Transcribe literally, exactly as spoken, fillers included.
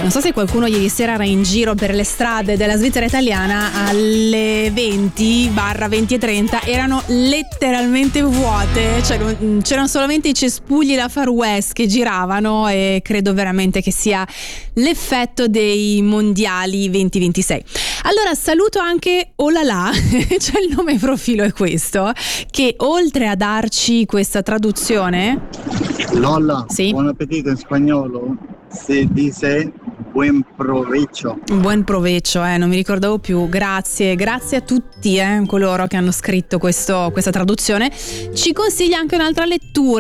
Non so se qualcuno ieri sera era in giro per le strade della Svizzera italiana, alle venti venti e trenta erano letteralmente vuote, cioè c'erano solamente i cespugli da Far West che giravano, e credo veramente che sia l'effetto dei mondiali venti ventisei. Allora saluto anche Olala, cioè il nome profilo è questo, che oltre a darci questa traduzione... Lola, sì? Buon appetito in spagnolo si dice buen provecho. Buon provecho, eh, non mi ricordavo più. Grazie, grazie a tutti eh, coloro che hanno scritto questo, questa traduzione. Ci consiglia anche un'altra lettura